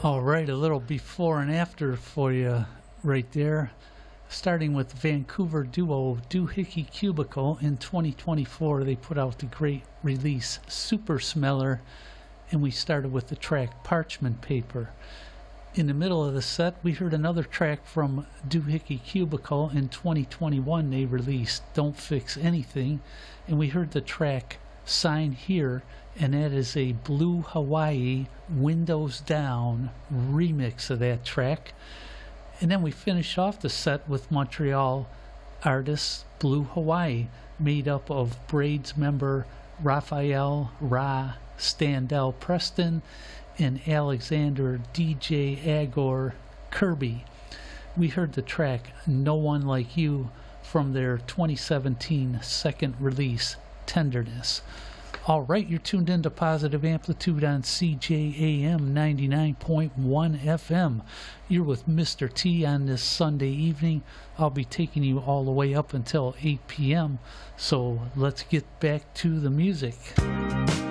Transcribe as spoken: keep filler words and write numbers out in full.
All right, a little before and after for you right there. Starting with Vancouver duo Doohickey Cubicle in twenty twenty-four, they put out the great release Super Smeller, and we started with the track Parchment Paper. In the middle of the set, we heard another track from Doohickey Cubicle in twenty twenty-one. They released Don't Fix Anything, and we heard the track Sign Here, and that is a Blue Hawaii Windows Down remix of that track. And then we finish off the set with Montreal artist Blue Hawaii, made up of Braids member Raphael Ra Standell Preston and Alexander D J Agor Kirby. We heard the track No One Like You from their twenty seventeen second release, Tenderness. All right, you're tuned into Positive Amplitude on C J A M ninety-nine point one F M. You're with Mister T on this Sunday evening. I'll be taking you all the way up until eight p.m. So let's get back to the music.